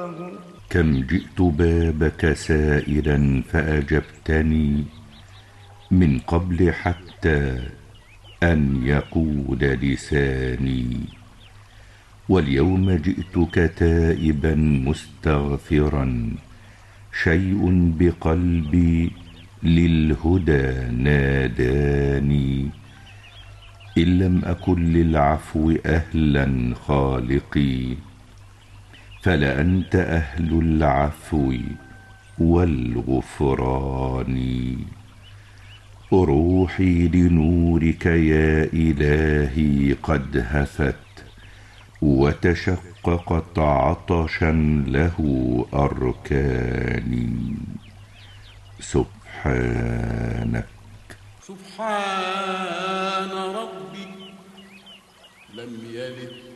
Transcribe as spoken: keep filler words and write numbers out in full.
كم جئت بابك سائلا فأجبتني من قبل حتى أن يقول لساني، واليوم جئتك تائبا مستغفرا، شيء بقلبي للهدى ناداني. إن لم أكن للعفو أهلا خالقي، فلأنت أهل العفو والغفران. روحي لنورك يا إلهي قد هفت، وتشققت عطشا له أركاني. سبحانك سبحان ربي لم يلد